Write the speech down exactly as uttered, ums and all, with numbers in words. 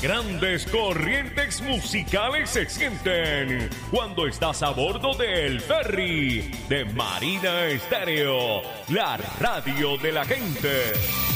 grandes corrientes musicales se sienten cuando estás a bordo del ferry de Marina Estéreo, la radio de la gente.